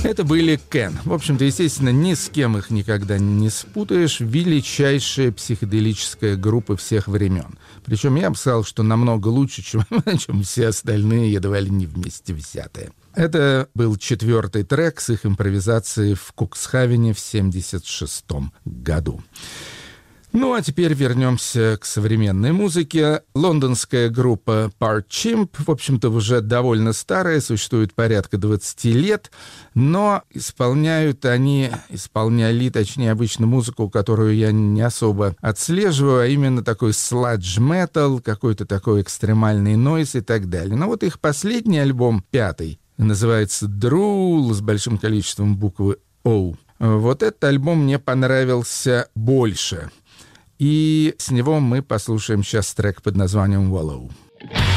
Это были Кен. В общем-то, естественно, ни с кем их никогда не спутаешь. Величайшая психоделическая группа всех времен. Причем я бы сказал, что намного лучше, чем все остальные, едва ли не вместе взятые. Это был 4-й трек с их импровизацией в Куксхавене в 1976 году. Ну, а теперь вернемся к современной музыке. Лондонская группа Part Chimp, в общем-то, уже довольно старая, существует порядка 20 лет, но исполняли, точнее, обычно музыку, которую я не особо отслеживаю, а именно такой сладж-метал, какой-то такой экстремальный нойз и так далее. Но вот их последний альбом, 5-й, называется «Drool» с большим количеством буквы «O». Вот этот альбом мне понравился больше. И с него мы послушаем сейчас трек под названием «Wallow».